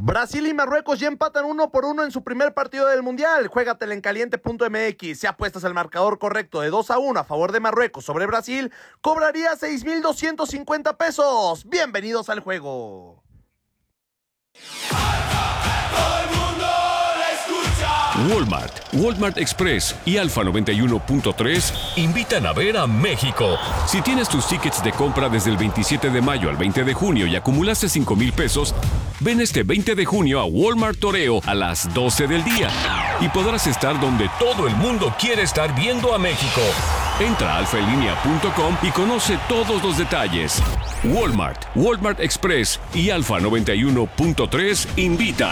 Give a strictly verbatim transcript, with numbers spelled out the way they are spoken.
Brasil y Marruecos ya empatan uno por uno en su primer partido del Mundial. Juégatela en caliente punto m x. Si apuestas al marcador correcto de dos a uno a favor de Marruecos sobre Brasil, cobraría seis mil doscientos cincuenta pesos. Bienvenidos al juego. Walmart, Walmart Express y Alfa noventa y uno punto tres invitan a ver a México. Si tienes tus tickets de compra desde el veintisiete de mayo al veinte de junio y acumulaste cinco mil pesos, ven este veinte de junio a Walmart Toreo a las doce del día y podrás estar donde todo el mundo quiere estar viendo a México. Entra a alfa en línea punto com y conoce todos los detalles. Walmart, Walmart Express y Alfa noventa y uno punto tres invitan.